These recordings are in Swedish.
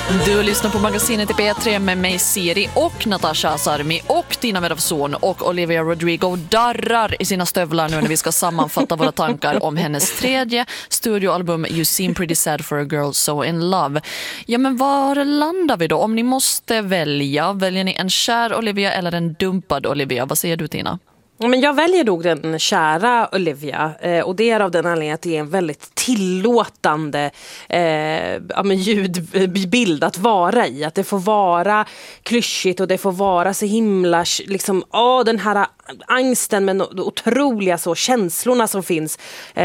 Du lyssnar på magasinet i P3 med mig Siri och Natasha Asarmi och Tina Medavson och Olivia Rodrigo darrar i sina stövlar nu när vi ska sammanfatta våra tankar om hennes tredje studioalbum You Seem Pretty Sad for a Girl So In Love. Ja, men var landar vi då? Om ni måste välja, väljer ni en kär Olivia eller en dumpad Olivia? Vad säger du, Tina? Men jag väljer nog den kära Olivia och det är av den anledningen att det är en väldigt tillåtande ljudbild att vara i. Att det får vara klyschigt och det får vara så himla liksom, den här angsten men otroliga så känslorna som finns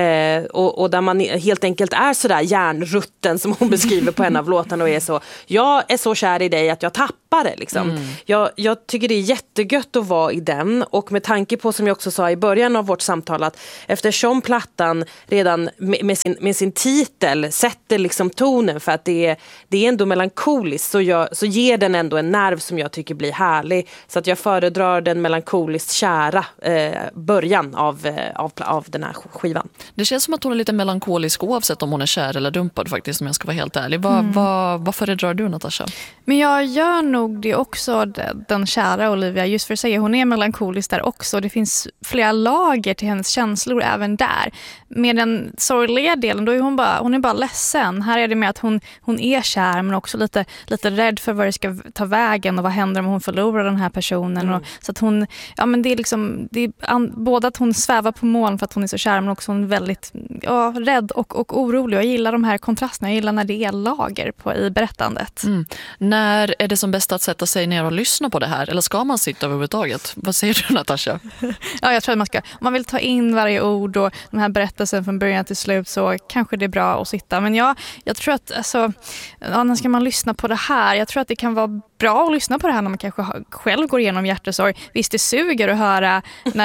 och där man helt enkelt är så där hjärnrutten som hon beskriver på en av låtarna och är så, jag är så kär i dig att jag tappar det liksom. Jag tycker det är jättegött att vara i den, och med tanke på, som jag också sa i början av vårt samtal, att eftersom plattan redan med sin titel sätter liksom tonen för att det är ändå melankoliskt, så ger den ändå en nerv som jag tycker blir härlig, så att jag föredrar den melankoliskt kära början av den här skivan. Det känns som att hon är lite melankolisk oavsett om hon är kär eller dumpad faktiskt, om jag ska vara helt ärlig. Vad föredrar du, Natasha? Men jag gör nog det också, den kära Olivia, just för att säga hon är melankolisk där också. Det finns flera lager till hennes känslor även där. Med den sorgliga delen, då är hon är bara ledsen. Här är det med att hon är kär men också lite rädd för vad det ska ta vägen och vad händer om hon förlorar den här personen. Och, så att hon, det är liksom, både att hon svävar på moln för att hon är så kär, men också hon är väldigt rädd och orolig. Jag gillar de här kontrasterna, jag gillar när det är lager i berättandet. När är det som bäst att sätta sig ner och lyssna på det här? Eller ska man sitta överhuvudtaget? Vad säger du, Natasha? Ja, jag tror att om man vill ta in varje ord och den här berättelsen från början till slut, så kanske det är bra att sitta. Men jag tror att när ska man lyssna på det här? Jag tror att det kan vara bra att lyssna på det här när man kanske själv går igenom hjärtesorg. Visst, det suger att höra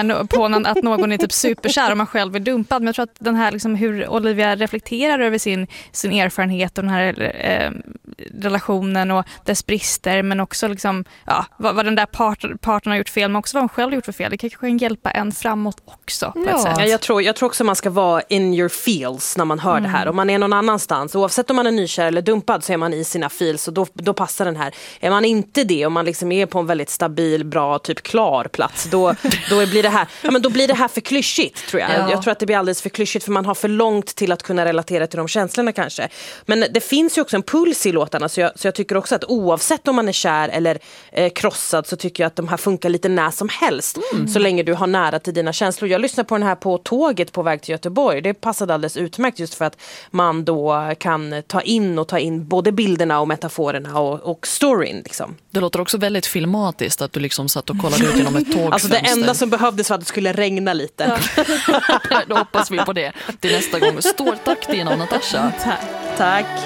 att någon är typ superkär och man själv är dumpad. Men jag tror att den här liksom, hur Olivia reflekterar över sin erfarenhet och den här relationen och dess brister, men också liksom, vad den där parten har gjort fel, men också vad hon själv har gjort för fel. Det kanske kan hjälpa en framåt också på ett sätt. Ja, jag tror också man ska vara in your feels när man hör det här. Om man är någon annanstans, oavsett om man är nykär eller dumpad, så är man i sina feels, och då passar den här. Är man inte det, om man liksom är på en väldigt stabil, bra, typ klar plats, då blir det här, då blir det här för klyschigt, tror jag. Ja. Jag tror att det blir alldeles för klyschigt, för man har för långt till att kunna relatera till de känslorna kanske. Men det finns ju också en puls i låtarna, så jag tycker också att oavsett om man är kär eller krossad, så tycker jag att de här funkar lite när som helst, så länge du har nära till dina känslor. Jag lyssnar på den här på tåget på väg till Göteborg. Det passade alldeles utmärkt, just för att man då kan ta in både bilderna och metaforerna och storyn liksom. Det låter också väldigt filmatiskt att du liksom satt och kollade ut genom ett tågfönster. Alltså det enda som behövdes var att det skulle regna lite. Då hoppas vi på det till nästa gång. Stort tack, Tina och Natasha. Tack.